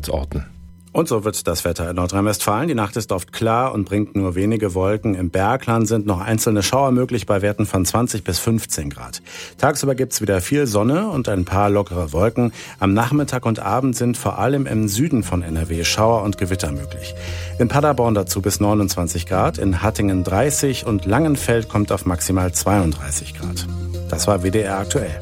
Einsatzorten. Und so wird das Wetter in Nordrhein-Westfalen. Die Nacht ist oft klar und bringt nur wenige Wolken. Im Bergland sind noch einzelne Schauer möglich bei Werten von 20 bis 15 Grad. Tagsüber gibt's wieder viel Sonne und ein paar lockere Wolken. Am Nachmittag und Abend sind vor allem im Süden von NRW Schauer und Gewitter möglich. In Paderborn dazu bis 29 Grad, in Hattingen 30 und Langenfeld kommt auf maximal 32 Grad. Das war WDR aktuell.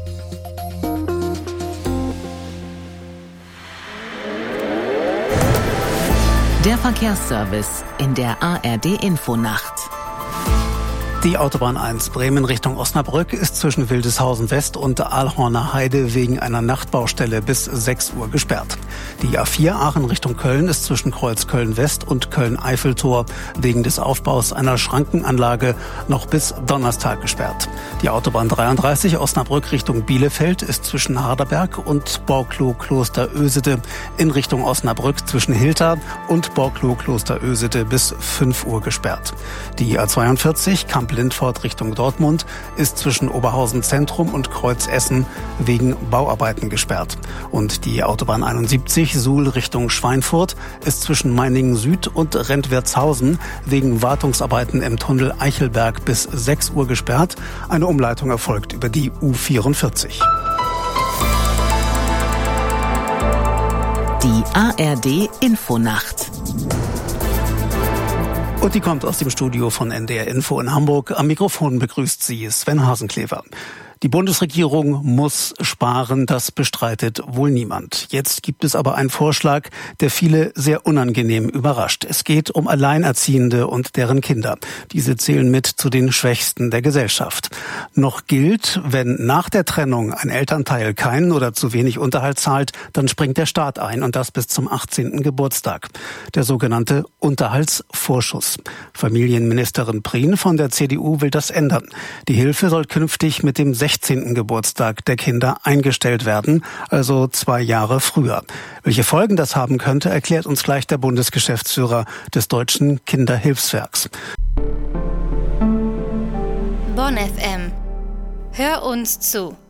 Der Verkehrsservice in der ARD-Infonacht. Die Autobahn 1 Bremen Richtung Osnabrück ist zwischen Wildeshausen West und Aalhorner Heide wegen einer Nachtbaustelle bis 6 Uhr gesperrt. Die A4 Aachen Richtung Köln ist zwischen Kreuz Köln West und Köln-Eiffeltor wegen des Aufbaus einer Schrankenanlage noch bis Donnerstag gesperrt. Die Autobahn 33 Osnabrück Richtung Bielefeld ist zwischen Harderberg und Borklow-Kloster-Ösede in Richtung Osnabrück zwischen Hilter und Borklow-Kloster-Ösede bis 5 Uhr gesperrt. Die A42 Kamp-Lindfort Richtung Dortmund ist zwischen Oberhausen Zentrum und Kreuz Essen wegen Bauarbeiten gesperrt. Und die Autobahn 71 Suhl Richtung Schweinfurt ist zwischen Meiningen Süd und Rentwertshausen wegen Wartungsarbeiten im Tunnel Eichelberg bis 6 Uhr gesperrt. Eine Umleitung erfolgt über die U44. Die ARD-Infonacht. Und die kommt aus dem Studio von NDR Info in Hamburg. Am Mikrofon begrüßt sie Sven Hasenklever. Die Bundesregierung muss sparen, das bestreitet wohl niemand. Jetzt gibt es aber einen Vorschlag, der viele sehr unangenehm überrascht. Es geht um Alleinerziehende und deren Kinder. Diese zählen mit zu den Schwächsten der Gesellschaft. Noch gilt, wenn nach der Trennung ein Elternteil keinen oder zu wenig Unterhalt zahlt, dann springt der Staat ein und das bis zum 18. Geburtstag. Der sogenannte Unterhaltsvorschuss. Familienministerin Prien von der CDU will das ändern. Die Hilfe soll künftig mit dem 16. Geburtstag der Kinder eingestellt werden, also 2 Jahre früher. Welche Folgen das haben könnte, erklärt uns gleich der Bundesgeschäftsführer des Deutschen Kinderhilfswerks. Bonn FM. Hör uns zu.